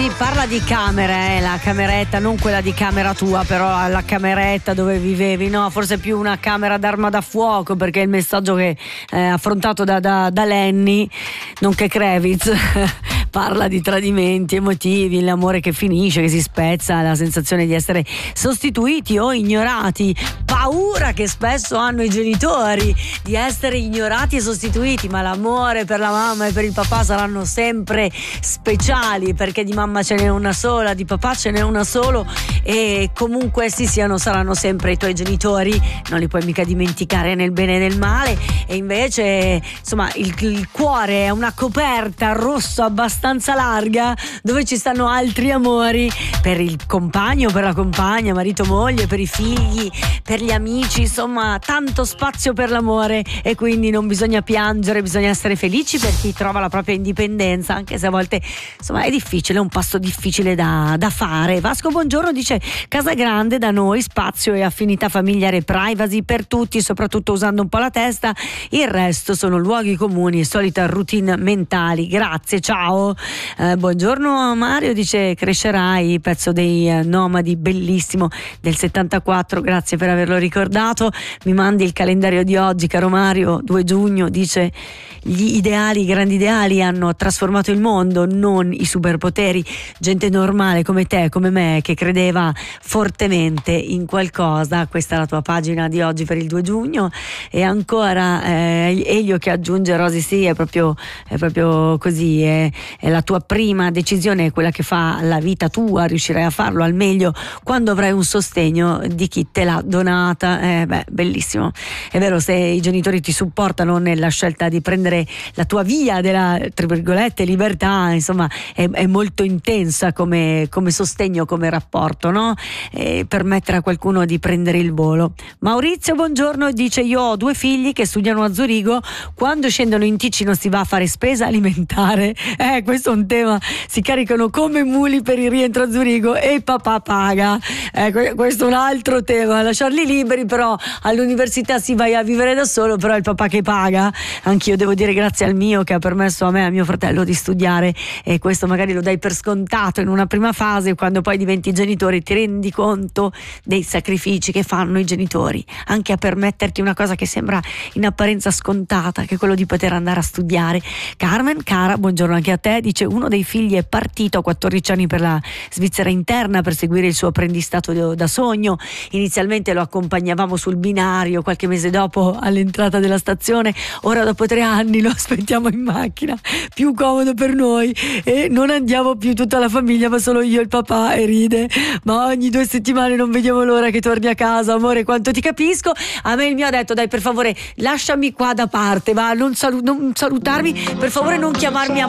Sì, parla di camere, la cameretta, non quella di camera tua, però la cameretta dove vivevi, no? Forse più una camera d'arma da fuoco, perché il messaggio che affrontato da Lenny, nonché Kravitz, parla di tradimenti emotivi, l'amore che finisce, che si spezza, la sensazione di essere sostituiti o ignorati, paura che spesso hanno i genitori di essere ignorati e sostituiti, ma l'amore per la mamma e per il papà saranno sempre speciali, perché di mamma ce n'è una sola, di papà ce n'è una solo, e comunque essi saranno sempre i tuoi genitori, non li puoi mica dimenticare nel bene e nel male. E invece insomma il cuore è una coperta rossa abbastanza larga dove ci stanno altri amori per il compagno, per la compagna, marito, moglie, per i figli, per gli amici, insomma tanto spazio per l'amore, e quindi non bisogna piangere, bisogna essere felici per chi trova la propria indipendenza, anche se a volte insomma è difficile, è un passo difficile da fare. Vasco buongiorno dice: casa grande da noi, spazio e affinità familiare e privacy per tutti, soprattutto usando un po' la testa, il resto sono luoghi comuni e solita routine mentali. Grazie, ciao. Buongiorno Mario dice: crescerai, pezzo dei Nomadi, bellissimo, del 74, grazie per averlo ricordato. Mi mandi il calendario di oggi, caro Mario. 2 giugno dice: gli ideali, i grandi ideali hanno trasformato il mondo, non i superpoteri. Gente normale come te, come me, che credeva fortemente in qualcosa. Questa è la tua pagina di oggi per il 2 giugno. E ancora Elio che aggiunge: Rosy, sì, è proprio così, è la tua prima decisione, è quella che fa la vita tua, riuscirai a farlo al meglio quando avrai un sostegno di chi te l'ha donata. Bellissimo, è vero, se i genitori ti supportano nella scelta di prendere la tua via della, tra virgolette, libertà, insomma è molto intensa come sostegno, come rapporto, no? Permettere a qualcuno di prendere il volo. Maurizio buongiorno dice: io ho 2 figli che studiano a Zurigo, quando scendono in Ticino si va a fare spesa alimentare, questo è un tema, si caricano come muli per il rientro a Zurigo e il papà paga, questo è un altro tema, lasciarli liberi, però all'università si vai a vivere da solo, però è il papà che paga. Anch'io devo dire grazie al mio, che ha permesso a me e a mio fratello di studiare, e questo magari lo dai per scontato in una prima fase, quando poi diventi genitori ti rendi conto dei sacrifici che fanno i genitori anche a permetterti una cosa che sembra in apparenza scontata, che è quello di poter andare a studiare. Carmen, cara, buongiorno anche a te, dice: uno dei figli è partito a 14 anni per la Svizzera interna per seguire il suo apprendistato da sogno. Inizialmente lo accompagnavamo sul binario, qualche mese dopo all'entrata della stazione, ora dopo 3 anni lo aspettiamo in macchina, più comodo per noi, e non andiamo più tutta la famiglia ma solo io e il papà, e ride, ma ogni 2 settimane non vediamo l'ora che torni a casa. Amore, quanto ti capisco. A me il mio ha detto: dai, per favore lasciami qua da parte, va, non salutarmi, per favore non chiamarmi